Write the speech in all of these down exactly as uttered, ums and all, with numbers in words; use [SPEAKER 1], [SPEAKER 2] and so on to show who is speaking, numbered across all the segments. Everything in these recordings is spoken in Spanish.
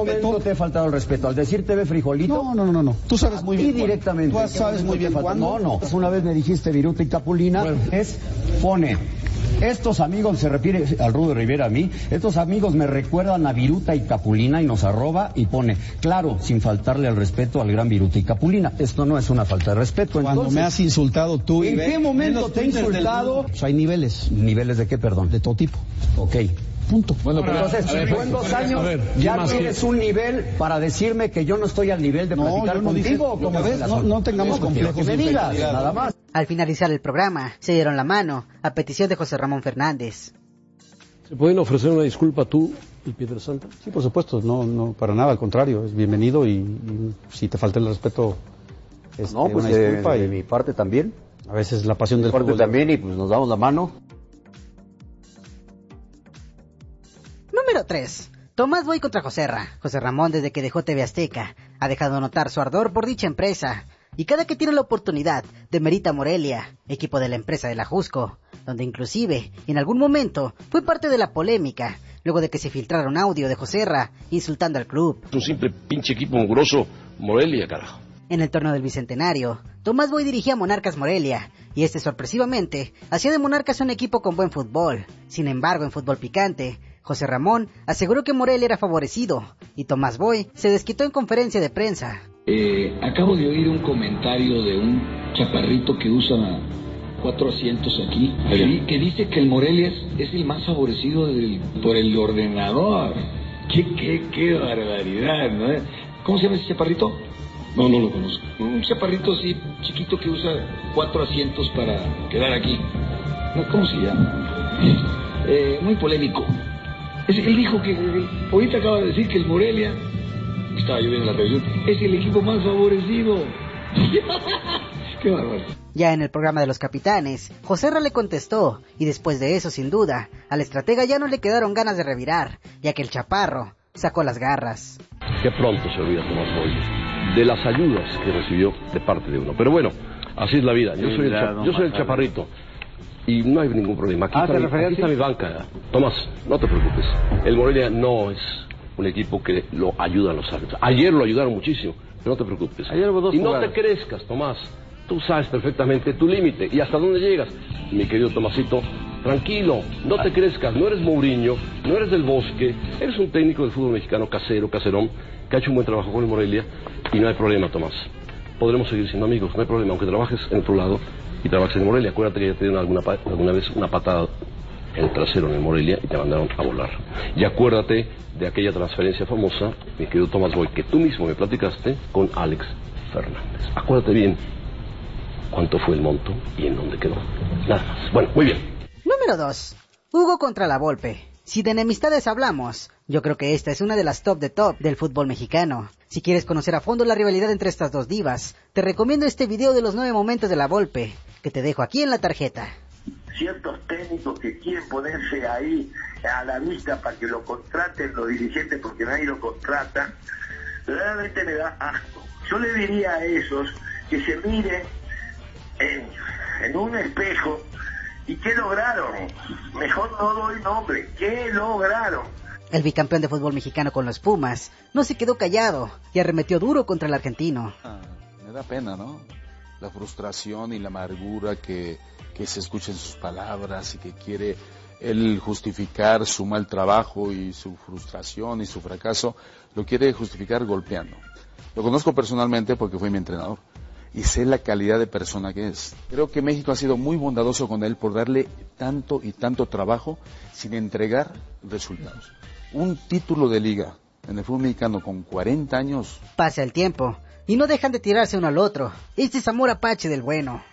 [SPEAKER 1] momento te he faltado el respeto? Al decir T V Frijolito.
[SPEAKER 2] No, no, no, no. Tú sabes muy bien.
[SPEAKER 1] Y directamente.
[SPEAKER 2] Tú sabes muy bien cuándo.
[SPEAKER 1] No, no. Una vez me dijiste Viruta y Capulina. Bueno. Es, pone, estos amigos, se refiere al Rudo Rivera a mí, estos amigos me recuerdan a Viruta y Capulina y nos arroba y pone, claro, sin faltarle al respeto al gran Viruta y Capulina. Esto no es una falta de respeto.
[SPEAKER 2] Cuando
[SPEAKER 1] entonces,
[SPEAKER 2] me has insultado tú.
[SPEAKER 1] ¿En qué momento te he insultado?
[SPEAKER 2] Pues hay niveles.
[SPEAKER 1] ¿Niveles de qué, perdón?
[SPEAKER 2] De todo tipo.
[SPEAKER 1] Ok.
[SPEAKER 2] Punto.
[SPEAKER 1] Bueno, pero entonces, ver, tú en dos años ver, ya tienes que... un nivel para decirme que yo no estoy al nivel de no, platicar no contigo.
[SPEAKER 2] Dije, ¿cómo ves? No, no tengamos no, complejos.
[SPEAKER 1] Que me digas, nada más.
[SPEAKER 3] Al finalizar el programa, se dieron la mano a petición de José Ramón Fernández.
[SPEAKER 4] ¿Se pueden ofrecer una disculpa tú y Pietrasanta?
[SPEAKER 2] Sí, por supuesto, no, no, para nada, al contrario, es bienvenido y, y si te falta el respeto, es
[SPEAKER 1] no, pues
[SPEAKER 2] una
[SPEAKER 1] de,
[SPEAKER 2] disculpa.
[SPEAKER 1] De
[SPEAKER 2] y
[SPEAKER 1] mi parte también.
[SPEAKER 2] A veces la pasión
[SPEAKER 1] de
[SPEAKER 2] del
[SPEAKER 1] mi parte
[SPEAKER 2] fútbol
[SPEAKER 1] también y pues nos damos la mano.
[SPEAKER 3] Número tres. Tomás Boy contra Joserra. José Ramón, desde que dejó T V Azteca, ha dejado notar su ardor por dicha empresa. Y cada que tiene la oportunidad, demerita Morelia, equipo de la empresa de la Jusco, donde inclusive, en algún momento, fue parte de la polémica, luego de que se filtrara un audio de Joserra insultando al club.
[SPEAKER 4] Un simple pinche equipo mugroso, Morelia, carajo.
[SPEAKER 3] En el torneo del Bicentenario, Tomás Boy dirigía a Monarcas Morelia, y este sorpresivamente hacía de Monarcas un equipo con buen fútbol. Sin embargo, en fútbol picante, José Ramón aseguró que Morelia era favorecido, y Tomás Boy se desquitó en conferencia de prensa.
[SPEAKER 5] Eh, acabo de oír un comentario de un chaparrito que usa cuatro asientos aquí, ¿sí? Que dice que el Morelia es, es el más favorecido del, por el ordenador. ¡Qué, qué, qué barbaridad! ¿No? ¿Cómo se llama ese chaparrito? No, no lo conozco. Un chaparrito así, chiquito, que usa cuatro asientos para quedar aquí. ¿Cómo se llama? Eh, muy polémico. Es, él dijo que, ahorita acaba de decir que el Morelia, estaba yo viendo la televisión, es el equipo más favorecido. ¡Qué bárbaro!
[SPEAKER 3] Ya en el programa de los capitanes, Joserra le contestó, y después de eso, sin duda, al estratega ya no le quedaron ganas de revirar, ya que el chaparro sacó las garras.
[SPEAKER 4] Qué pronto se olvida Tomás Boy de las ayudas que recibió de parte de uno. Pero bueno, así es la vida. Yo soy el, cha- yo soy el chaparrito. Y no hay ningún problema. Aquí,
[SPEAKER 1] ah,
[SPEAKER 4] está, mi, aquí está mi banca. Tomás, no te preocupes. El Morelia no es un equipo que lo ayuda a los árbitros. Ayer lo ayudaron muchísimo, pero no te preocupes.
[SPEAKER 1] Ayer hubo dos
[SPEAKER 4] y no
[SPEAKER 1] jugadas.
[SPEAKER 4] te crezcas, Tomás. Tú sabes perfectamente tu límite y hasta dónde llegas. Mi querido Tomasito, tranquilo, no te crezcas. No eres Mourinho, no eres del Bosque. Eres un técnico del fútbol mexicano casero, caserón, que ha hecho un buen trabajo con el Morelia. Y no hay problema, Tomás. Podremos seguir siendo amigos, no hay problema, aunque trabajes en otro lado y trabajes en Morelia. Acuérdate que ya te dieron alguna, alguna vez una patada en el trasero en el Morelia y te mandaron a volar. Y acuérdate de aquella transferencia famosa, mi querido Tomás Boy, que tú mismo me platicaste con Alex Fernández. Acuérdate bien cuánto fue el monto y en dónde quedó. Nada más. Bueno, muy bien.
[SPEAKER 3] Número dos. Hugo contra la Volpe. Si de enemistades hablamos, yo creo que esta es una de las top de top del fútbol mexicano. Si quieres conocer a fondo la rivalidad entre estas dos divas, te recomiendo este video de los nueve momentos de la Volpe, que te dejo aquí en la tarjeta.
[SPEAKER 6] Ciertos técnicos que quieren ponerse ahí a la vista para que lo contraten los dirigentes porque nadie lo contrata, realmente me da asco. Yo le diría a esos que se miren en, en un espejo. ¿Y qué lograron? Mejor no doy nombre. ¿Qué lograron?
[SPEAKER 3] El bicampeón de fútbol mexicano con los Pumas no se quedó callado y arremetió duro contra el argentino.
[SPEAKER 7] Ah, me da pena, ¿no? La frustración y la amargura que, que se escucha en sus palabras y que quiere él justificar su mal trabajo y su frustración y su fracaso, lo quiere justificar golpeando. Lo conozco personalmente porque fue mi entrenador. Y sé la calidad de persona que es. Creo que México ha sido muy bondadoso con él por darle tanto y tanto trabajo sin entregar resultados. Un título de liga en el fútbol mexicano con cuarenta años.
[SPEAKER 3] Pasa el tiempo y no dejan de tirarse uno al otro. Este es amor apache del bueno.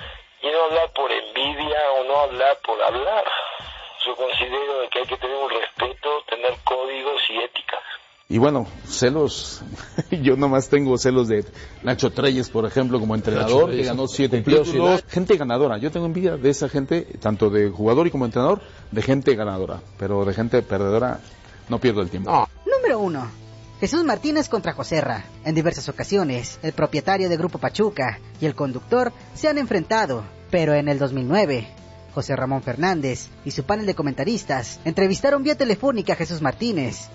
[SPEAKER 8] Y no hablar por envidia o no hablar por hablar. Yo considero que hay que tener un respeto, tener códigos y éticas.
[SPEAKER 7] Y bueno, celos, yo nomás tengo celos de Nacho Treyes, por ejemplo, como entrenador, que ganó siete títulos. Gente ganadora, yo tengo envidia de esa gente, tanto de jugador y como entrenador, de gente ganadora, pero de gente perdedora no pierdo el tiempo.
[SPEAKER 3] No. Número uno. Jesús Martínez contra Joserra. En diversas ocasiones, el propietario de Grupo Pachuca y el conductor se han enfrentado, pero en el dos mil nueve, José Ramón Fernández y su panel de comentaristas entrevistaron vía telefónica a Jesús Martínez.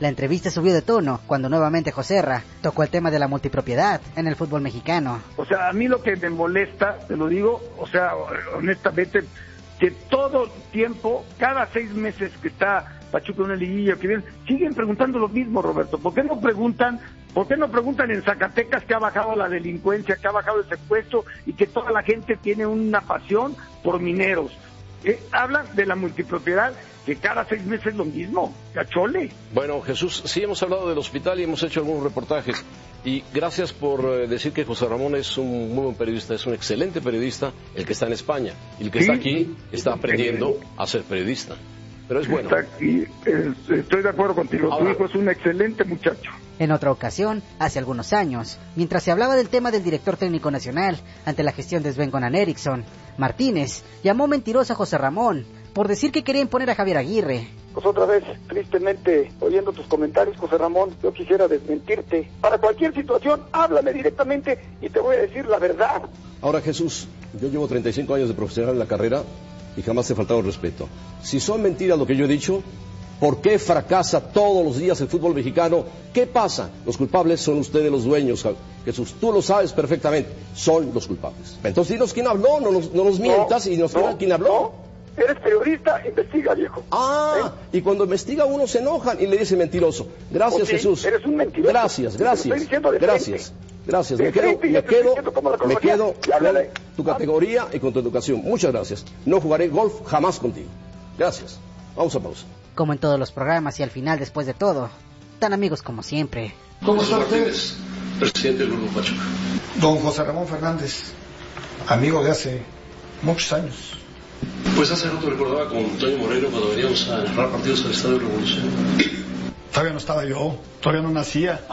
[SPEAKER 3] La entrevista subió de tono cuando nuevamente Joserra tocó el tema de la multipropiedad en el fútbol mexicano.
[SPEAKER 6] O sea, a mí lo que me molesta, te lo digo, o sea, honestamente, que todo tiempo, cada seis meses que está Pachuca en una liguilla, que vienen, siguen preguntando lo mismo, Roberto. ¿Por qué no preguntan, por qué no preguntan en Zacatecas que ha bajado la delincuencia, que ha bajado el secuestro y que toda la gente tiene una pasión por mineros? Eh, hablan de la multipropiedad, que cada seis meses es lo mismo, cachole.
[SPEAKER 4] Bueno, Jesús, sí hemos hablado del hospital y hemos hecho algunos reportajes. Y gracias por eh, decir que José Ramón es un muy buen periodista, es un excelente periodista, el que está en España. Y el que sí, está aquí está aprendiendo a ser periodista. Pero es bueno.
[SPEAKER 6] Está aquí, eh, estoy de acuerdo contigo, Ahora, tu hijo es un excelente muchacho.
[SPEAKER 3] En otra ocasión, hace algunos años, mientras se hablaba del tema del director técnico nacional ante la gestión de Sven-Goran Eriksson, Martínez llamó mentiroso a José Ramón por decir que quería imponer a Javier Aguirre.
[SPEAKER 9] Pues otra vez, tristemente, oyendo tus comentarios, José Ramón, yo quisiera desmentirte. Para cualquier situación, háblame directamente y te voy a decir la verdad.
[SPEAKER 4] Ahora, Jesús, yo llevo treinta y cinco años de profesional en la carrera y jamás he faltado el respeto. Si son mentiras lo que yo he dicho, ¿por qué fracasa todos los días el fútbol mexicano? ¿Qué pasa? Los culpables son ustedes los dueños, Jesús. Tú lo sabes perfectamente. Son los culpables. Entonces dinos quién habló, no nos, no nos mientas no, y nos digan no, quién habló.
[SPEAKER 9] No. Eres periodista, investiga, viejo.
[SPEAKER 4] Ah, ¿eh? Y cuando investiga uno se enojan y le dicen mentiroso. Gracias, okay, Jesús.
[SPEAKER 9] Eres un mentiroso.
[SPEAKER 4] Gracias, gracias. Gracias. Gracias. Me quedo, me quedo, me quedo con tu categoría y con tu educación. Muchas gracias. No jugaré golf jamás contigo. Gracias. Vamos a pausa.
[SPEAKER 3] Como en todos los programas y al final, después de todo, tan amigos como siempre.
[SPEAKER 10] ¿Cómo está usted? Presidente del Grupo Pachuca.
[SPEAKER 11] Don José Ramón Fernández, amigo de hace muchos años.
[SPEAKER 10] Pues hace rato recordaba con Toño Moreno cuando veníamos a narrar partidos al Estadio Revolución.
[SPEAKER 11] Todavía no estaba yo, todavía no nacía.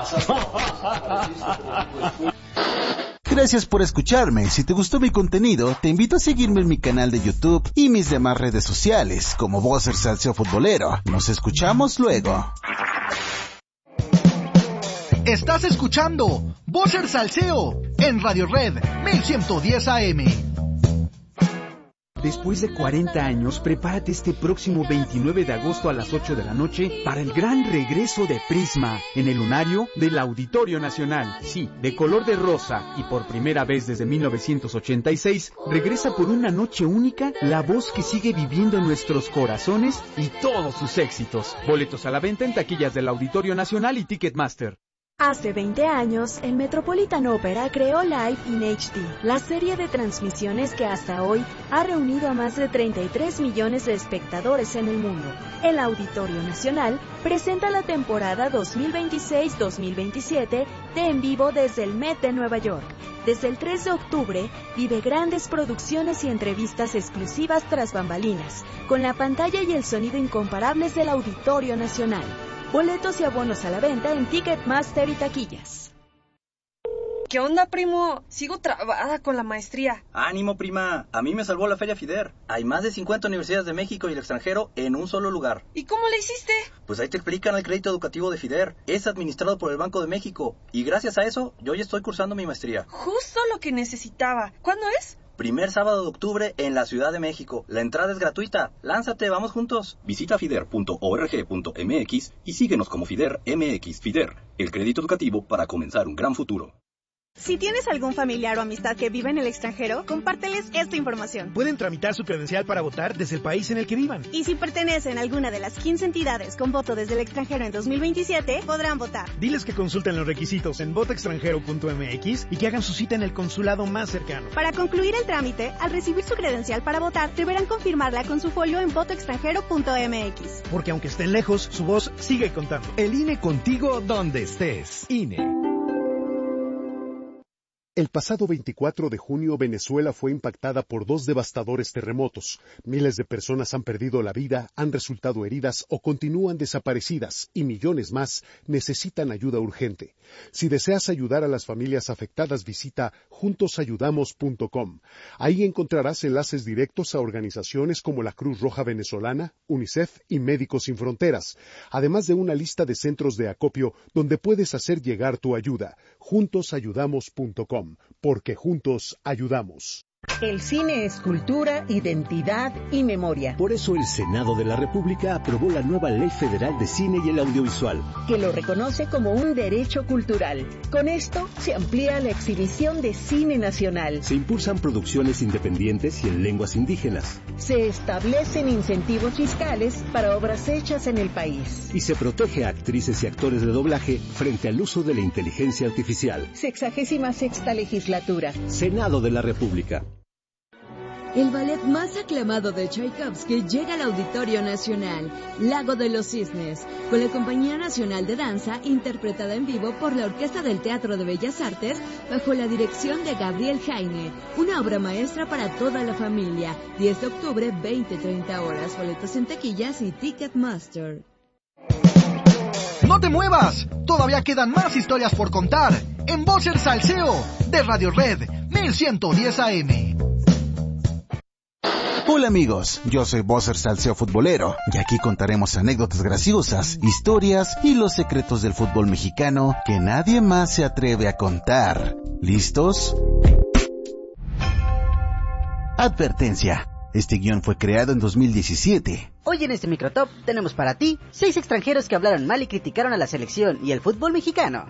[SPEAKER 12] Gracias por escucharme. Si te gustó mi contenido, te invito a seguirme en mi canal de YouTube y mis demás redes sociales, como Vocer Salseo Futbolero. Nos escuchamos luego.
[SPEAKER 13] Estás escuchando Vocer Salseo en Radio Red mil ciento diez A M.
[SPEAKER 14] Después de cuarenta años, prepárate este próximo veintinueve de agosto a las ocho de la noche para el gran regreso de Prisma en el lunario del Auditorio Nacional. Sí, de color de rosa y por primera vez desde mil novecientos ochenta y seis, regresa por una noche única la voz que sigue viviendo en nuestros corazones y todos sus éxitos. Boletos a la venta en taquillas del Auditorio Nacional y Ticketmaster.
[SPEAKER 15] Hace veinte años, el Metropolitan Opera creó Live in H D, la serie de transmisiones que hasta hoy ha reunido a más de treinta y tres millones de espectadores en el mundo. El Auditorio Nacional presenta la temporada dos mil veintiséis dos mil veintisiete de En Vivo desde el Met de Nueva York. Desde el tres de octubre, vive grandes producciones y entrevistas exclusivas tras bambalinas, con la pantalla y el sonido incomparables del Auditorio Nacional. Boletos y abonos a la venta en Ticketmaster y taquillas.
[SPEAKER 16] ¿Qué onda, primo? Sigo trabada con la maestría.
[SPEAKER 17] Ánimo, prima. A mí me salvó la Feria FIDER. Hay más de cincuenta universidades de México y el extranjero en un solo lugar.
[SPEAKER 16] ¿Y cómo le hiciste?
[SPEAKER 17] Pues ahí te explican el crédito educativo de FIDER. Es administrado por el Banco de México. Y gracias a eso, yo ya estoy cursando mi maestría.
[SPEAKER 16] Justo lo que necesitaba. ¿Cuándo es?
[SPEAKER 17] Primer sábado de octubre en la Ciudad de México. La entrada es gratuita. Lánzate, vamos juntos. Visita fider punto org punto m x y síguenos como Fider M X. Fider, el crédito educativo para comenzar un gran futuro.
[SPEAKER 18] Si tienes algún familiar o amistad que vive en el extranjero, compárteles esta información.
[SPEAKER 19] Pueden tramitar su credencial para votar desde el país en el que vivan.
[SPEAKER 18] Y si pertenecen a alguna de las quince entidades con voto desde el extranjero en dos mil veintisiete, podrán votar.
[SPEAKER 19] Diles que consulten los requisitos en voto extranjero punto m x y que hagan su cita en el consulado más cercano.
[SPEAKER 18] Para concluir el trámite, al recibir su credencial para votar, deberán confirmarla con su folio en voto extranjero punto m x.
[SPEAKER 19] Porque aunque estén lejos, su voz sigue contando.
[SPEAKER 20] El I N E contigo donde estés. I N E.
[SPEAKER 21] El pasado veinticuatro de junio, Venezuela fue impactada por dos devastadores terremotos. Miles de personas han perdido la vida, han resultado heridas o continúan desaparecidas, y millones más necesitan ayuda urgente. Si deseas ayudar a las familias afectadas, visita juntos ayudamos punto com. Ahí encontrarás enlaces directos a organizaciones como la Cruz Roja Venezolana, UNICEF y Médicos Sin Fronteras, además de una lista de centros de acopio donde puedes hacer llegar tu ayuda. juntos ayudamos punto com. Porque juntos ayudamos.
[SPEAKER 2] El cine es cultura, identidad y memoria.
[SPEAKER 22] Por eso el Senado de la República aprobó la nueva Ley Federal de Cine y el Audiovisual,
[SPEAKER 2] que lo reconoce como un derecho cultural. Con esto se amplía la exhibición de cine nacional.
[SPEAKER 22] Se impulsan producciones independientes y en lenguas indígenas.
[SPEAKER 2] Se establecen incentivos fiscales para obras hechas en el país.
[SPEAKER 22] Y se protege a actrices y actores de doblaje frente al uso de la inteligencia artificial.
[SPEAKER 2] Sexagésima sexta legislatura.
[SPEAKER 22] Senado de la República.
[SPEAKER 23] El ballet más aclamado de Tchaikovsky llega al Auditorio Nacional, Lago de los Cisnes, con la Compañía Nacional de Danza, interpretada en vivo por la Orquesta del Teatro de Bellas Artes, bajo la dirección de Gabriel Jaime. Una obra maestra para toda la familia. diez de octubre, veinte a treinta horas. Boletos en taquillas y Ticketmaster.
[SPEAKER 13] ¡No te muevas! Todavía quedan más historias por contar en Voz el Salseo de Radio Red mil ciento diez A M.
[SPEAKER 12] Hola amigos, yo soy Bosser Salseo Futbolero y aquí contaremos anécdotas graciosas, historias y los secretos del fútbol mexicano que nadie más se atreve a contar. ¿Listos? Advertencia. Este guión fue creado en dos mil diecisiete.
[SPEAKER 3] Hoy en este microtop tenemos para ti seis extranjeros que hablaron mal y criticaron a la selección y el fútbol mexicano.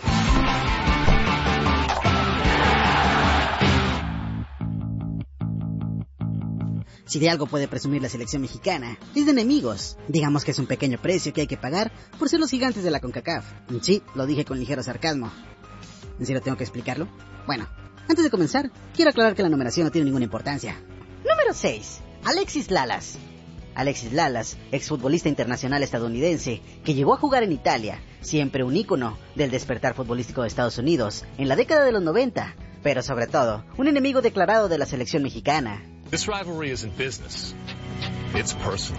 [SPEAKER 3] Si de algo puede presumir la selección mexicana, es de enemigos. Digamos que es un pequeño precio que hay que pagar por ser los gigantes de la CONCACAF. Sí, lo dije con ligero sarcasmo. ¿En serio tengo que explicarlo? Bueno, antes de comenzar, quiero aclarar que la numeración no tiene ninguna importancia. Número seis. Alexis Lalas. Alexis Lalas, exfutbolista internacional estadounidense, que llegó a jugar en Italia, siempre un ícono del despertar futbolístico de Estados Unidos en la década de los noventa, pero sobre todo, un enemigo declarado de la selección mexicana.
[SPEAKER 24] This rivalry isn't business. It's personal.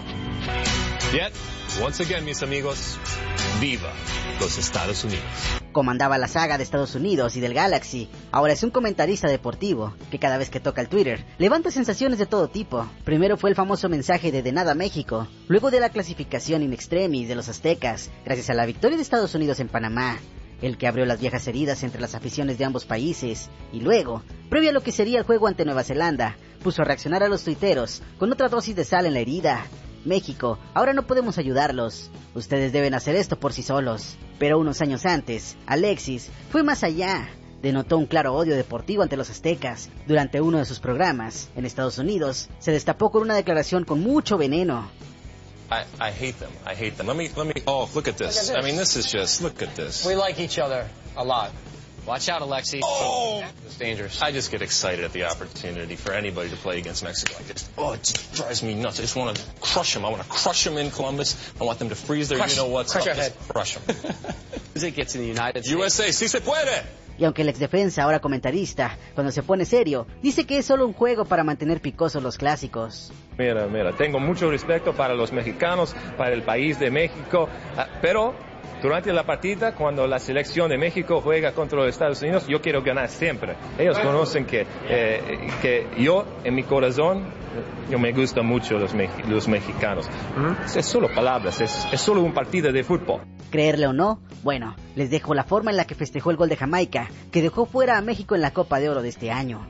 [SPEAKER 24] Yet, once again, mis amigos, viva los Estados Unidos.
[SPEAKER 3] Comandaba la saga de Estados Unidos y del Galaxy. Ahora es un comentarista deportivo que cada vez que toca el Twitter levanta sensaciones de todo tipo. Primero fue el famoso mensaje de De nada México, luego de la clasificación in extremis de los aztecas, gracias a la victoria de Estados Unidos en Panamá, el que abrió las viejas heridas entre las aficiones de ambos países, y luego, previo a lo que sería el juego ante Nueva Zelanda, puso a reaccionar a los tuiteros con otra dosis de sal en la herida. México, ahora no podemos ayudarlos. Ustedes deben hacer esto por sí solos. Pero unos años antes, Alexis fue más allá. Denotó un claro odio deportivo ante los aztecas. Durante uno de sus programas, en Estados Unidos, se destapó con una declaración con mucho veneno.
[SPEAKER 24] I, I hate them. I hate them. Let me, let me, oh, look at this. Look at this. I mean, this is just, look at this.
[SPEAKER 25] We like each other a lot. Watch out, Alexi.
[SPEAKER 24] Oh!
[SPEAKER 25] It's dangerous.
[SPEAKER 24] I just get excited at the opportunity for anybody to play against Mexico. I just, oh, it just drives me nuts. I just want to crush them. I want to crush them in Columbus. I want them to freeze their,
[SPEAKER 25] crush,
[SPEAKER 24] you know what's
[SPEAKER 25] crush
[SPEAKER 24] up.
[SPEAKER 25] Your head.
[SPEAKER 24] Just crush them.
[SPEAKER 25] As it gets in the United States.
[SPEAKER 24] U S A, sí se puede.
[SPEAKER 3] Y aunque el exdefensa, ahora comentarista, cuando se pone serio, dice que es solo un juego para mantener picosos los clásicos.
[SPEAKER 25] Mira, mira, tengo mucho respeto para los mexicanos, para el país de México, pero durante la partida, cuando la selección de México juega contra los Estados Unidos, yo quiero ganar siempre. Ellos conocen que, eh, que yo, en mi corazón, yo me gusta mucho los, me los mexicanos. ¿Mm? Es solo palabras, es, es solo un partido de fútbol.
[SPEAKER 3] Creerle o no, bueno, les dejo la forma en la que festejó el gol de Jamaica, que dejó fuera a México en la Copa de Oro de este año.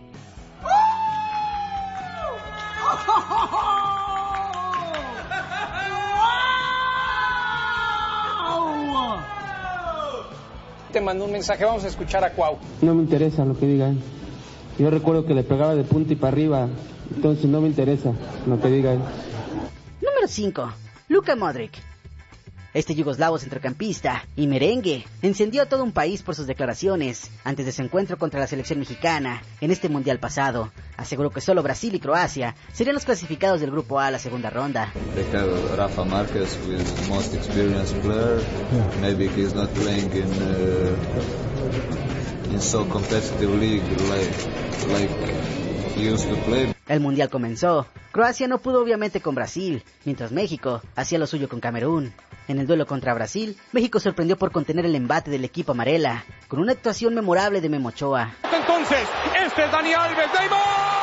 [SPEAKER 25] Te mandó un mensaje, vamos a escuchar a Cuau.
[SPEAKER 26] No me interesa lo que digan. Yo recuerdo que le pegaba de punta y para arriba, entonces no me interesa lo que digan.
[SPEAKER 3] Número cinco. Luka Modric. Este yugoslavo centrocampista y merengue encendió a todo un país por sus declaraciones antes de su encuentro contra la selección mexicana en este mundial pasado. Aseguró que solo Brasil y Croacia serían los clasificados del grupo A a la segunda ronda.
[SPEAKER 27] They have Rafa Márquez, who is the most experienced player. Maybe he's not playing in uh, in so competitive league like like he used to play.
[SPEAKER 3] El mundial comenzó. Croacia no pudo obviamente con Brasil, mientras México hacía lo suyo con Camerún. En el duelo contra Brasil, México sorprendió por contener el embate del equipo amarela, con una actuación memorable de Memo Ochoa.
[SPEAKER 25] Entonces, este es Dani Alves, Neymar.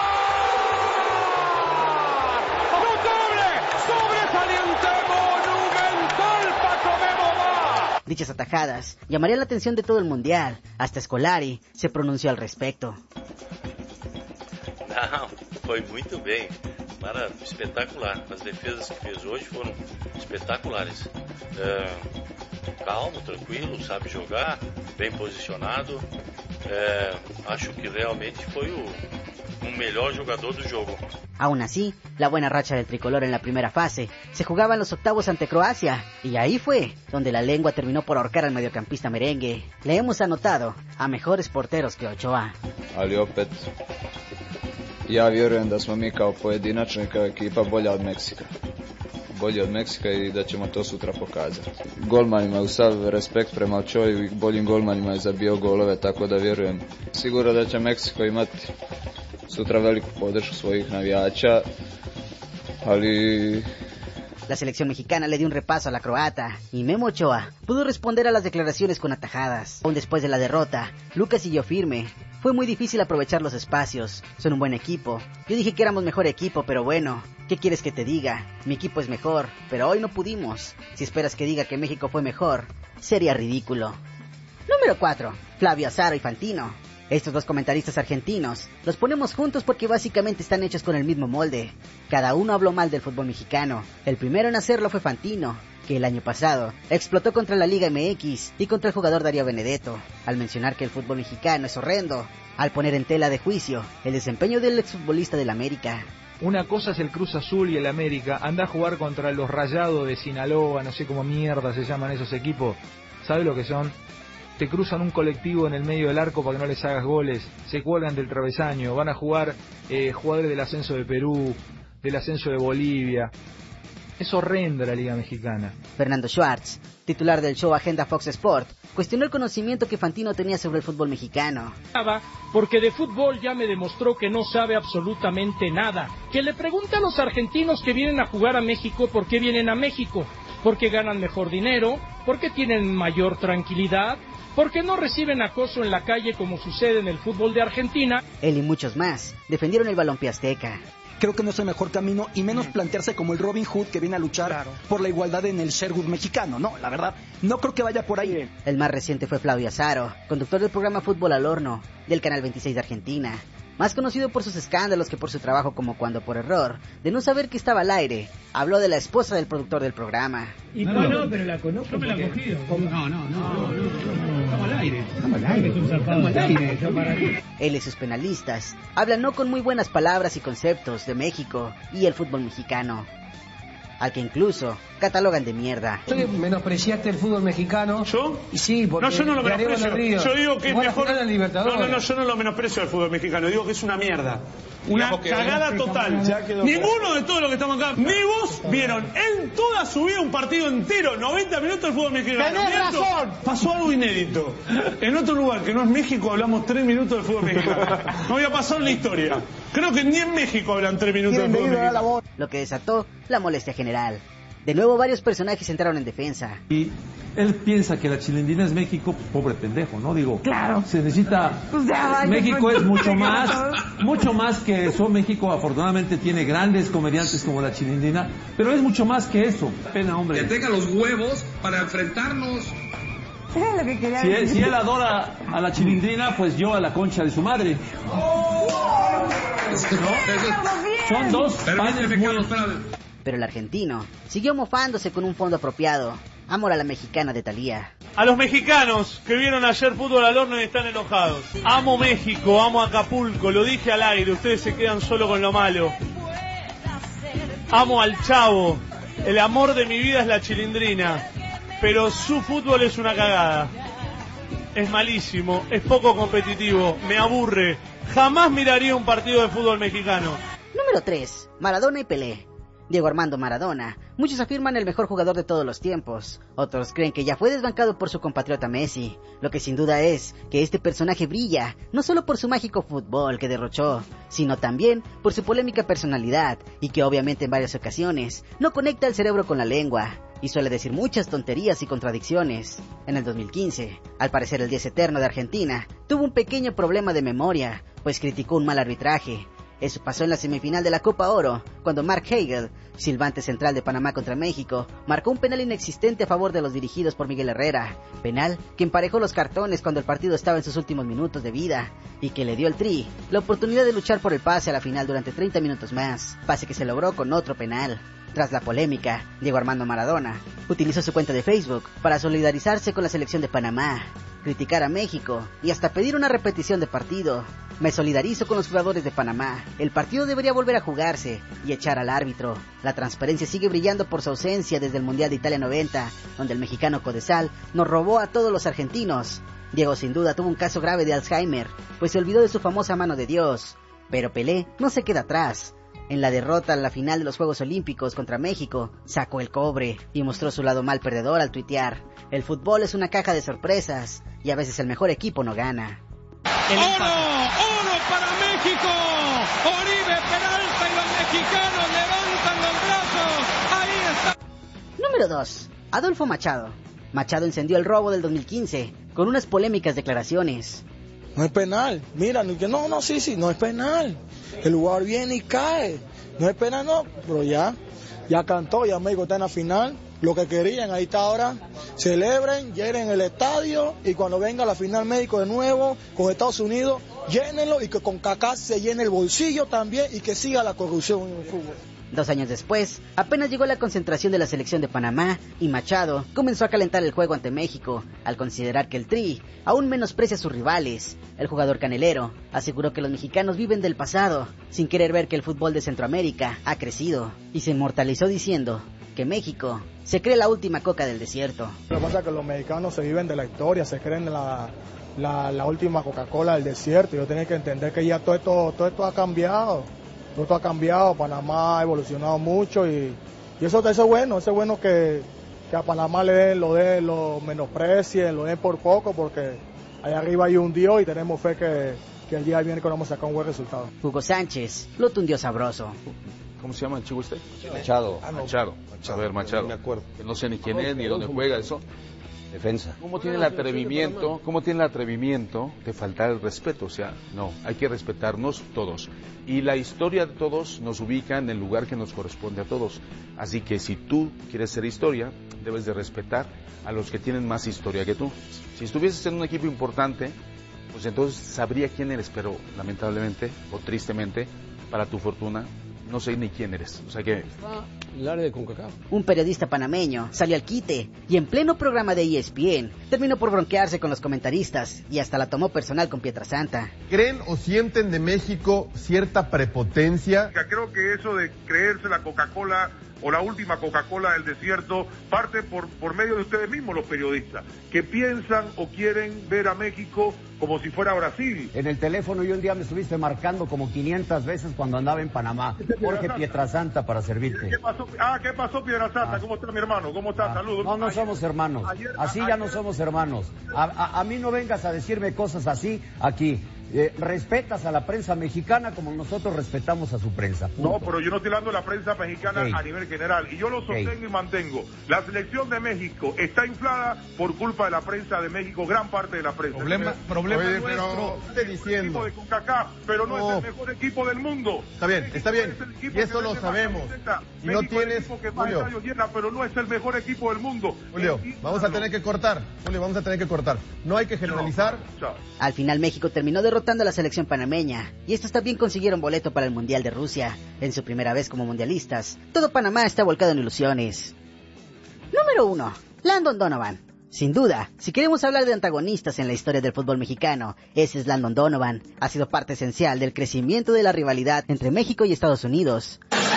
[SPEAKER 25] ¡Notable! ¡Sobresaliente monumental Paco Memo!
[SPEAKER 3] Dichas atajadas llamarían la atención de todo el mundial. Hasta Scolari se pronunció al respecto.
[SPEAKER 28] No.
[SPEAKER 1] foi muito bem, para espetacular. As defesas que fez hoje foram espetaculares. É, calmo, tranquilo, sabe jogar, bem posicionado. É, acho que realmente foi o, o melhor jogador do jogo.
[SPEAKER 3] Aún así, la buena racha del tricolor en la primera fase se jugaba en los octavos ante Croacia, y ahí fue donde la lengua terminó por ahorcar al mediocampista merengue. Le hemos anotado a mejores porteros que Ochoa.
[SPEAKER 27] Ali opet, ja vjerujem da smo mi kao pojedinačno i kao ekipa bolja od Meksika. Bolji od Meksika i da ćemo to sutra pokazati. Golmanima u sav respekt prema Ochoju i boljim golmanima je zabio golove, tako da vjerujem sigurno da će Meksiko imati sutra veliku podršku svojih navijača, ali...
[SPEAKER 3] La selección mexicana le dio un repaso a la croata, y Memo Ochoa pudo responder a las declaraciones con atajadas. Aún después de la derrota, Lucas siguió firme. Fue muy difícil aprovechar los espacios. Son un buen equipo. Yo dije que éramos mejor equipo, pero bueno, ¿qué quieres que te diga? Mi equipo es mejor, pero hoy no pudimos. Si esperas que diga que México fue mejor, sería ridículo. Número cuatro. Flavio Azaro y Fantino. Estos dos comentaristas argentinos los ponemos juntos porque básicamente están hechos con el mismo molde. Cada uno habló mal del fútbol mexicano. El primero en hacerlo fue Fantino, que el año pasado explotó contra la Liga M X y contra el jugador Darío Benedetto, al mencionar que el fútbol mexicano es horrendo, al poner en tela de juicio el desempeño del exfutbolista del América.
[SPEAKER 4] Una cosa es el Cruz Azul y el América. Anda a jugar contra los Rayados de Sinaloa, no sé cómo mierda se llaman esos equipos. ¿Sabes lo que son? Te cruzan un colectivo en el medio del arco para que no les hagas goles, se cuelgan del travesaño, van a jugar eh, jugadores del ascenso de Perú, del ascenso de Bolivia. Es horrenda la Liga Mexicana.
[SPEAKER 3] Fernando Schwartz, titular del show Agenda Fox Sport, cuestionó el conocimiento que Fantino tenía sobre el fútbol mexicano.
[SPEAKER 5] Porque de fútbol ya me demostró que no sabe absolutamente nada. Que le pregunte a los argentinos que vienen a jugar a México por qué vienen a México. Porque ganan mejor dinero, porque tienen mayor tranquilidad, porque no reciben acoso en la calle como sucede en el fútbol de Argentina.
[SPEAKER 3] Él y muchos más defendieron el balompié azteca.
[SPEAKER 6] Creo que no es el mejor camino, y menos plantearse como el Robin Hood que viene a luchar claro. por la igualdad en el Sherwood mexicano. No, la verdad, no creo que vaya por ahí.
[SPEAKER 3] El más reciente fue Flavio Azaro, conductor del programa Fútbol al Horno, del Canal veintiséis de Argentina. Más conocido por sus escándalos que por su trabajo, como cuando por error, de no saber que estaba al aire, habló de la esposa del productor del programa.
[SPEAKER 5] Y no, no, pero la conozco. No me la he cogido. No, no, no, no, no, estamos al aire. Estamos al aire. Estamos al aire.
[SPEAKER 3] Él y sus penalistas hablan no con muy buenas palabras y conceptos de México y el fútbol mexicano, al que incluso catalogan de mierda.
[SPEAKER 7] ¿Tú menospreciaste el fútbol mexicano?
[SPEAKER 8] ¿Yo?
[SPEAKER 7] Y sí, porque
[SPEAKER 8] no, yo no lo menosprecio. Yo digo que es mejor.
[SPEAKER 7] No,
[SPEAKER 8] no, no, yo no lo menosprecio al fútbol mexicano. Digo que es una mierda. Una cagada total. Ninguno de todos los que estamos acá, ni vos, vieron en toda su vida un partido entero, noventa minutos del fútbol mexicano.
[SPEAKER 7] ¡Tenés razón!
[SPEAKER 8] Pasó algo inédito. En otro lugar que no es México hablamos tres minutos del fútbol mexicano. No había pasado en la historia. Creo que ni en México hablan tres minutos del fútbol mexicano.
[SPEAKER 3] Lo que desató la molestia general. De nuevo varios personajes entraron en defensa.
[SPEAKER 9] Y él piensa que la Chilindrina es México, pobre pendejo, ¿no? Digo,
[SPEAKER 7] claro.
[SPEAKER 9] Se necesita...
[SPEAKER 7] Pues ya,
[SPEAKER 9] México es mucho más, mucho más que eso. México afortunadamente tiene grandes comediantes como la Chilindrina, pero es mucho más que eso. Pena, hombre.
[SPEAKER 28] Que tenga los huevos para enfrentarnos.
[SPEAKER 7] Es lo que quería
[SPEAKER 9] si,
[SPEAKER 7] decir.
[SPEAKER 9] él, si él adora a la Chilindrina, pues yo a la concha de su madre.
[SPEAKER 7] Oh,
[SPEAKER 9] ¿No? Son dos panes muy...
[SPEAKER 3] Pero el argentino siguió mofándose con un fondo apropiado. Amor a la mexicana de Thalía.
[SPEAKER 8] A los mexicanos que vieron ayer Fútbol al Horno y están enojados. Amo México, amo Acapulco, lo dije al aire, ustedes se quedan solo con lo malo. Amo al Chavo, el amor de mi vida es la Chilindrina, pero su fútbol es una cagada. Es malísimo, es poco competitivo, me aburre. Jamás miraría un partido de fútbol mexicano.
[SPEAKER 3] Número tres. Maradona y Pelé. Diego Armando Maradona. Muchos afirman el mejor jugador de todos los tiempos. Otros creen que ya fue desbancado por su compatriota Messi. Lo que sin duda es que este personaje brilla, no solo por su mágico fútbol que derrochó, sino también por su polémica personalidad, y que obviamente en varias ocasiones no conecta el cerebro con la lengua, y suele decir muchas tonterías y contradicciones. En el dos mil quince, al parecer el diez eterno de Argentina tuvo un pequeño problema de memoria, pues criticó un mal arbitraje. Eso pasó en la semifinal de la Copa Oro, cuando Mark Hagel, silbante central de Panamá contra México, marcó un penal inexistente a favor de los dirigidos por Miguel Herrera, penal que emparejó los cartones cuando el partido estaba en sus últimos minutos de vida, y que le dio al Tri la oportunidad de luchar por el pase a la final durante treinta minutos más, pase que se logró con otro penal. Tras la polémica, Diego Armando Maradona utilizó su cuenta de Facebook para solidarizarse con la selección de Panamá, criticar a México y hasta pedir una repetición de partido. Me solidarizo con los jugadores de Panamá. El partido debería volver a jugarse y echar al árbitro. La transparencia sigue brillando por su ausencia desde el Mundial de Italia noventa, donde el mexicano Codesal nos robó a todos los argentinos. Diego sin duda tuvo un caso grave de Alzheimer, pues se olvidó de su famosa mano de Dios. Pero Pelé no se queda atrás. En la derrota en la final de los Juegos Olímpicos contra México, sacó el cobre y mostró su lado mal perdedor al tuitear: el fútbol es una caja de sorpresas y a veces el mejor equipo no gana.
[SPEAKER 5] ¡Oro! ¡Oro para México! Oribe Peralta y los mexicanos levantan los brazos. Ahí está.
[SPEAKER 3] Número dos. Adolfo Machado. Machado encendió el robo del dos mil quince con unas polémicas declaraciones.
[SPEAKER 10] No es penal. Mira, no, no, sí, sí, no es penal. El jugador viene y cae. No es penal, no, pero ya, ya cantó, ya México está en la final. Lo que querían, ahí está ahora. Celebren, llenen el estadio y cuando venga la final México de nuevo con Estados Unidos, llénenlo y que con Kaká se llene el bolsillo también y que siga la corrupción en el fútbol.
[SPEAKER 3] Dos años después, apenas llegó la concentración de la selección de Panamá y Machado comenzó a calentar el juego ante México, al considerar que el Tri aún menosprecia a sus rivales. El jugador canelero aseguró que los mexicanos viven del pasado, sin querer ver que el fútbol de Centroamérica ha crecido, y se inmortalizó diciendo que México se cree la última coca del desierto.
[SPEAKER 10] Lo que pasa es que los mexicanos se viven de la historia, se creen la, la, la última Coca-Cola del desierto. Yo tenía que entender que ya todo esto, todo esto ha cambiado. Todo esto ha cambiado, Panamá ha evolucionado mucho y, y eso, eso es bueno, eso es bueno que, que a Panamá le den, lo den, lo menosprecien, lo den por poco, porque allá arriba hay un Dios y tenemos fe que, que el día viene que vamos a sacar un buen resultado.
[SPEAKER 3] Hugo Sánchez lo tundió sabroso.
[SPEAKER 11] ¿Cómo se llama el chico usted?
[SPEAKER 14] Machado.
[SPEAKER 11] Ah, no. Machado. Machado. A ver, Machado.
[SPEAKER 14] No me acuerdo.
[SPEAKER 11] Que no sé ni quién es, ni dónde juega eso.
[SPEAKER 14] Defensa.
[SPEAKER 11] ¿Cómo tiene el atrevimiento, cómo tiene el atrevimiento de faltar el respeto? O sea, no, hay que respetarnos todos. Y la historia de todos nos ubica en el lugar que nos corresponde a todos. Así que si tú quieres ser historia, debes de respetar a los que tienen más historia que tú. Si estuvieses en un equipo importante, pues entonces sabría quién eres, pero lamentablemente o tristemente, para tu fortuna, no sé ni quién eres. O sea que...
[SPEAKER 14] El área de CONCACAF.
[SPEAKER 3] Un periodista panameño salió al quite y en pleno programa de E S P N terminó por bronquearse con los comentaristas y hasta la tomó personal con Pietrasanta.
[SPEAKER 15] ¿Creen o sienten de México cierta prepotencia?
[SPEAKER 16] Creo que eso de creerse la Coca-Cola o la última Coca-Cola del desierto parte por, por medio de ustedes mismos, los periodistas, que piensan o quieren ver a México como si fuera Brasil.
[SPEAKER 17] En el teléfono yo un día me estuviste marcando como quinientas veces cuando andaba en Panamá. Jorge Pietrasanta para servirte.
[SPEAKER 16] ¿Qué pasó? Ah, ¿qué pasó, Pietrasanta? Ah. ¿Cómo está mi hermano? ¿Cómo está? Ah. Saludos.
[SPEAKER 17] No, no ayer, somos hermanos. Ayer, así ayer, ya no somos hermanos. A, a, a mí no vengas a decirme cosas así aquí. Eh, respetas a la prensa mexicana como nosotros respetamos a su prensa. Punto.
[SPEAKER 16] No, pero yo no estoy hablando de la prensa mexicana hey. a nivel general. Y yo lo sostengo hey. y mantengo. La selección de México está inflada por culpa de la prensa de México, gran parte de la prensa.
[SPEAKER 15] Problema, problema Oye, nuestro.
[SPEAKER 16] Pero, diciendo. De CONCACAF, pero no, no es el mejor equipo del mundo.
[SPEAKER 15] Está bien, está bien. Y eso lo sabemos. Y no tienes...
[SPEAKER 16] Que Julio. Llena, pero no es el mejor equipo del mundo.
[SPEAKER 15] Julio, vamos a tener que cortar. Julio, vamos a tener que cortar. No hay que generalizar.
[SPEAKER 3] No, no. Al final México terminó derrotando a la selección panameña, y estos también consiguieron boleto para el Mundial de Rusia, en su primera vez como mundialistas. Todo Panamá está volcado en ilusiones. Número uno. Landon Donovan. Sin duda, si queremos hablar de antagonistas en la historia del fútbol mexicano, ese es Landon Donovan. Ha sido parte esencial del crecimiento de la rivalidad entre México y Estados Unidos.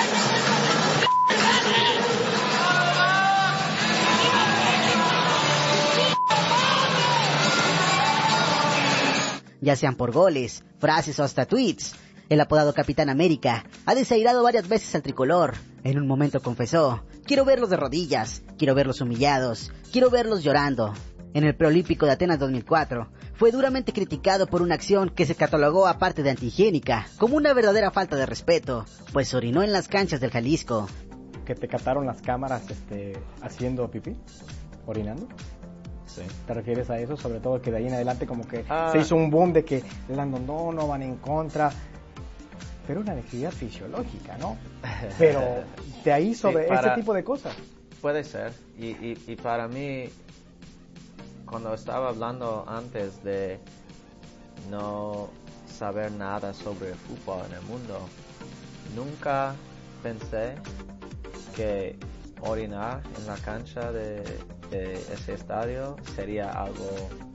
[SPEAKER 3] Ya sean por goles, frases o hasta tweets. El apodado Capitán América ha desairado varias veces al tricolor. En un momento confesó: quiero verlos de rodillas, quiero verlos humillados, quiero verlos llorando. En el preolímpico de Atenas dos mil cuatro, fue duramente criticado por una acción que se catalogó, aparte de antihigiénica, como una verdadera falta de respeto, pues orinó en las canchas del Jalisco.
[SPEAKER 18] ¿Que te cataron las cámaras este, haciendo pipí? ¿Orinando? Sí. ¿Te refieres a eso? Sobre todo que de ahí en adelante como que ah. se hizo un boom de que Landon Donovan en contra. pero una necesidad fisiológica, ¿no? Pero de ahí sobre sí, para, ese tipo de cosas.
[SPEAKER 2] Puede ser, y, y, y para mí, cuando estaba hablando antes de no saber nada sobre el fútbol en el mundo, nunca pensé que orinar en la cancha de, de ese estadio sería algo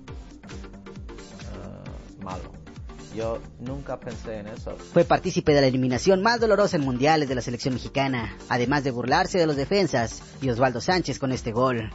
[SPEAKER 2] uh, malo. Yo nunca pensé en eso.
[SPEAKER 3] Fue partícipe de la eliminación más dolorosa en mundiales de la selección mexicana, además de burlarse de los defensas y Osvaldo Sánchez con este gol.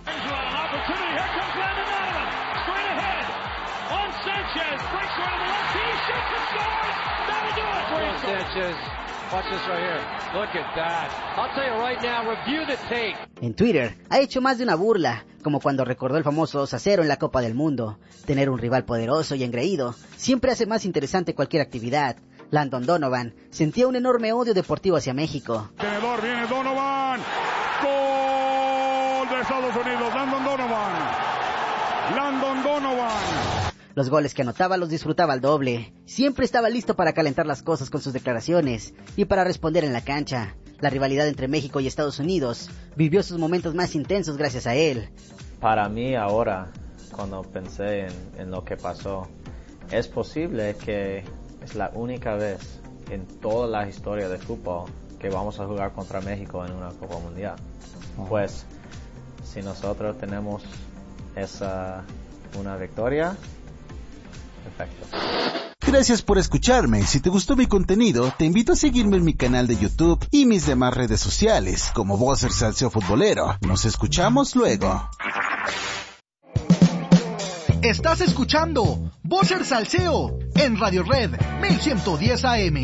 [SPEAKER 3] En Twitter ha hecho más de una burla, como cuando recordó el famoso dos a cero en la Copa del Mundo. Tener un rival poderoso y engreído siempre hace más interesante cualquier actividad. Landon Donovan sentía un enorme odio deportivo hacia México.
[SPEAKER 12] Tenedor, viene Donovan. Gol de Estados Unidos, Landon Donovan. Landon Donovan.
[SPEAKER 3] Los goles que anotaba los disfrutaba al doble. Siempre estaba listo para calentar las cosas con sus declaraciones y para responder en la cancha. La rivalidad entre México y Estados Unidos vivió sus momentos más intensos gracias a él.
[SPEAKER 2] Para mí ahora, cuando pensé en, en lo que pasó, es posible que es la única vez en toda la historia del fútbol que vamos a jugar contra México en una Copa Mundial. Oh. Pues, si nosotros tenemos esa una victoria, perfecto.
[SPEAKER 13] Gracias por escucharme. Si te gustó mi contenido, te invito a seguirme en mi canal de YouTube y mis demás redes sociales, como Bosser Salseo Futbolero. Nos escuchamos luego.
[SPEAKER 19] Estás escuchando Bosser Salseo en Radio Red mil ciento diez A M.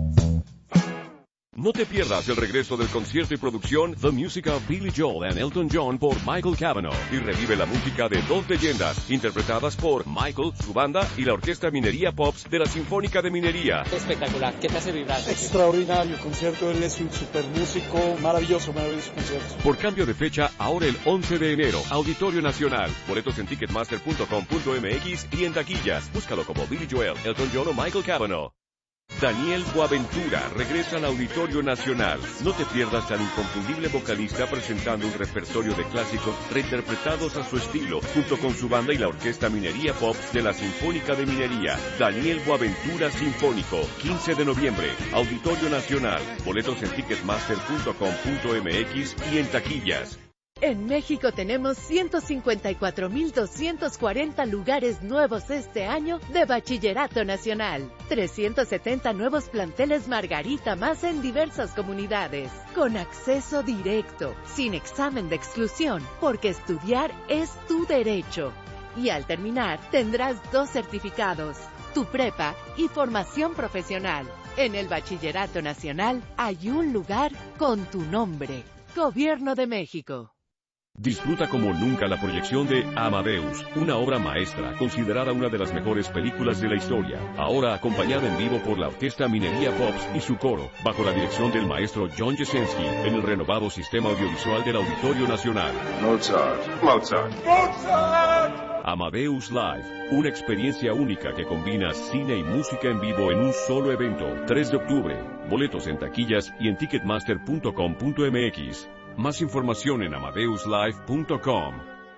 [SPEAKER 20] No te pierdas el regreso del concierto y producción The Music of Billy Joel and Elton John por Michael Cavanaugh y revive la música de dos leyendas interpretadas por Michael, su banda y la Orquesta Minería Pops de la Sinfónica de Minería.
[SPEAKER 21] Espectacular, ¿qué te hace vibrar?
[SPEAKER 22] Extraordinario concierto, él es un super músico, maravilloso, maravilloso concierto.
[SPEAKER 20] Por cambio de fecha, ahora el once de enero, Auditorio Nacional. Boletos en ticketmaster punto com punto m x y en taquillas. Búscalo como Billy Joel, Elton John o Michael Cavanaugh. Daniel Boaventura regresa al Auditorio Nacional. No te pierdas al inconfundible vocalista presentando un repertorio de clásicos reinterpretados a su estilo, junto con su banda y la Orquesta Minería Pop de la Sinfónica de Minería. Daniel Boaventura Sinfónico, quince de noviembre, Auditorio Nacional. Boletos en ticketmaster punto com punto m x y en taquillas.
[SPEAKER 23] En México tenemos ciento cincuenta y cuatro mil doscientos cuarenta lugares nuevos este año de Bachillerato Nacional. trescientos setenta nuevos planteles Margarita más en diversas comunidades. Con acceso directo, sin examen de exclusión, porque estudiar es tu derecho. Y al terminar, tendrás dos certificados, tu prepa y formación profesional. En el Bachillerato Nacional hay un lugar con tu nombre. Gobierno de México.
[SPEAKER 20] Disfruta como nunca la proyección de Amadeus, una obra maestra, considerada una de las mejores películas de la historia, ahora acompañada en vivo por la Orquesta Minería Pops y su coro, bajo la dirección del maestro John Jesensky, en el renovado sistema audiovisual del Auditorio Nacional.
[SPEAKER 16] Mozart, Mozart, Mozart.
[SPEAKER 20] Amadeus Live, una experiencia única que combina cine y música en vivo en un solo evento, tres de octubre. Boletos en taquillas y en ticketmaster punto com punto m x. Más información en amadeus live punto com.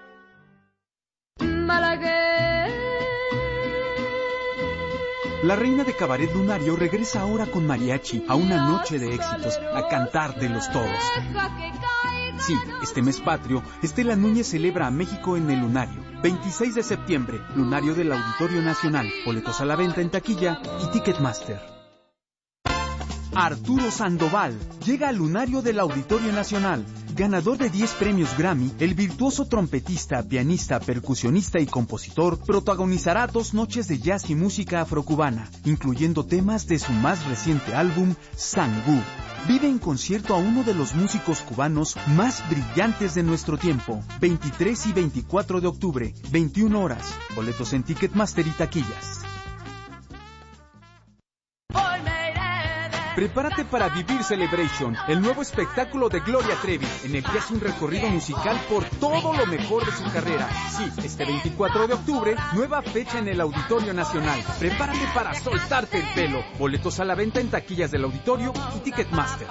[SPEAKER 29] La reina de Cabaret Lunario regresa ahora con mariachi a una noche de éxitos, a cantar de los todos. Sí, este mes patrio, Estela Núñez celebra a México en el Lunario. veintiséis de septiembre, Lunario del Auditorio Nacional. Boletos a la venta en taquilla y Ticketmaster. Arturo Sandoval llega al Lunario del Auditorio Nacional. Ganador de diez premios Grammy, el virtuoso trompetista, pianista, percusionista y compositor protagonizará dos noches de jazz y música afrocubana, incluyendo temas de su más reciente álbum, Sangú. Vive en concierto a uno de los músicos cubanos más brillantes de nuestro tiempo. veintitrés y veinticuatro de octubre, veintiuna horas. Boletos en Ticketmaster y taquillas. Prepárate para vivir Celebration, el nuevo espectáculo de Gloria Trevi, en el que hace un recorrido musical por todo lo mejor de su carrera. Sí, este veinticuatro de octubre, nueva fecha en el Auditorio Nacional. Prepárate para soltarte el pelo. Boletos a la venta en taquillas del auditorio y Ticketmaster.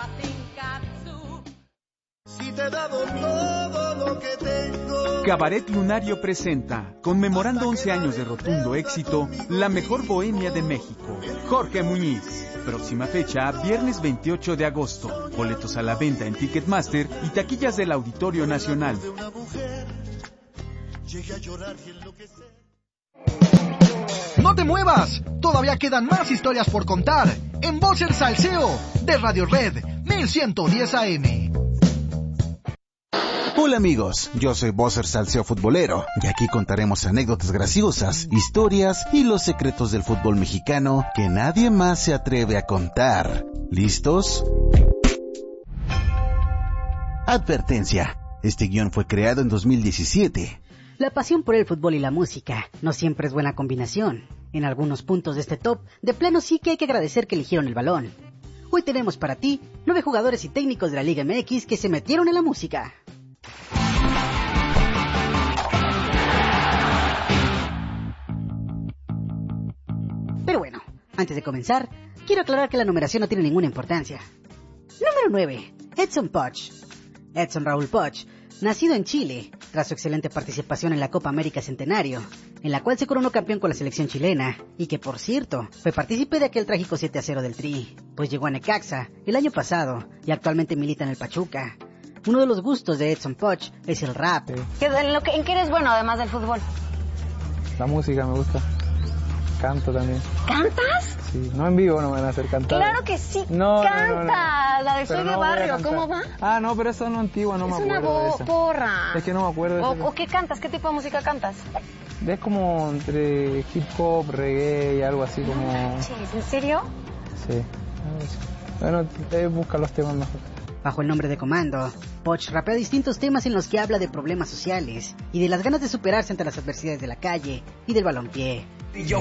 [SPEAKER 1] Si te he dado todo lo que tengo.
[SPEAKER 29] Cabaret Lunario presenta, conmemorando once años de rotundo éxito, la mejor bohemia de México. Jorge Muñiz. Próxima fecha, viernes veintiocho de agosto. Boletos a la venta en Ticketmaster y taquillas del Auditorio Nacional.
[SPEAKER 19] ¡No te muevas! Todavía quedan más historias por contar en Voces Salseo de Radio Red mil ciento diez A M.
[SPEAKER 13] Hola amigos, yo soy Bosser Salseo Futbolero y aquí contaremos anécdotas graciosas, historias y los secretos del fútbol mexicano que nadie más se atreve a contar. ¿Listos? Advertencia. Este guión fue creado en dos mil diecisiete.
[SPEAKER 3] La pasión por el fútbol y la música no siempre es buena combinación. En algunos puntos de este top, de plano sí que hay que agradecer que eligieron el balón. Hoy tenemos para ti nueve jugadores y técnicos de la Liga M X que se metieron en la música. Pero bueno, antes de comenzar, quiero aclarar que la numeración no tiene ninguna importancia. Número nueve. Edson Poch. Edson Raúl Poch, nacido en Chile, tras su excelente participación en la Copa América Centenario, en la cual se coronó campeón con la selección chilena, y que por cierto, fue partícipe de aquel trágico siete a cero del Tri, pues llegó a Necaxa el año pasado, y actualmente milita en el Pachuca. Uno de los gustos de Edson Poch es el rap.
[SPEAKER 4] ¿Qué, en, lo que, ¿En qué eres bueno además del fútbol?
[SPEAKER 18] La música me gusta. Canto también.
[SPEAKER 4] ¿Cantas?
[SPEAKER 18] Sí, no en vivo no me van a hacer cantar.
[SPEAKER 4] Claro que sí,
[SPEAKER 18] no,
[SPEAKER 4] canta,
[SPEAKER 18] no, no, no.
[SPEAKER 4] La de Soy
[SPEAKER 18] pero
[SPEAKER 4] de
[SPEAKER 18] no
[SPEAKER 4] Barrio, ¿cómo va?
[SPEAKER 18] Ah, no, pero eso no es antigua, no
[SPEAKER 4] es
[SPEAKER 18] me acuerdo
[SPEAKER 4] una
[SPEAKER 18] de esa.
[SPEAKER 4] porra.
[SPEAKER 18] Es que no me acuerdo de
[SPEAKER 4] o,
[SPEAKER 18] eso.
[SPEAKER 4] ¿O qué cantas? ¿Qué tipo de música cantas?
[SPEAKER 18] Es como entre hip hop, reggae y algo así como...
[SPEAKER 4] Sí, ¿en serio?
[SPEAKER 18] Sí. Bueno, te busca los temas mejor.
[SPEAKER 3] Bajo el nombre de Comando, Poch rapea distintos temas en los que habla de problemas sociales y de las ganas de superarse ante las adversidades de la calle y del balompié.
[SPEAKER 6] Y yo